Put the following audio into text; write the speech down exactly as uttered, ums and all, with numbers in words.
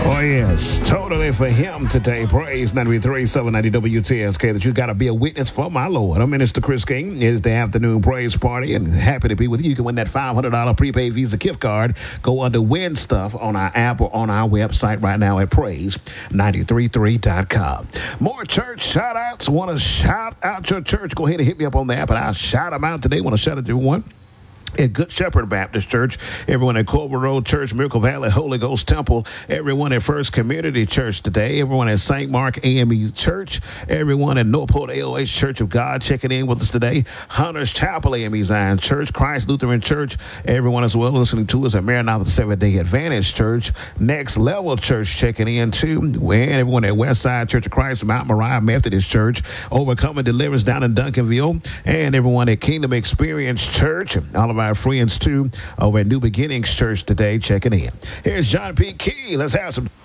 Oh, yes. Totally for him today. Praise ninety-three, seven ninety W T S K that you got to be a witness for my Lord. I'm Minister Chris King. It's the afternoon praise party and happy to be with you. You can win that five hundred dollars prepaid Visa gift card. Go under Win Stuff on our app or on our website right now at praise nine three three dot com. More church shout outs. Want to shout out your church? Go ahead and hit me up on the app and I'll shout them out today. Want to shout out to everyone at Good Shepherd Baptist Church, everyone at Colbert Road Church, Miracle Valley Holy Ghost Temple, everyone at First Community Church today, everyone at Saint Mark A M E Church, everyone at Northport A O H Church of God checking in with us today, Hunter's Chapel A M E Zion Church, Christ Lutheran Church, everyone as well listening to us at Maranatha Seventh-day Adventist Church, Next Level Church checking in too, and everyone at Westside Church of Christ, Mount Moriah Methodist Church, Overcoming Deliverance down in Duncanville, and everyone at Kingdom Experience Church, all of our our friends too over at New Beginnings Church today checking in. Here's John P. Key. Let's have some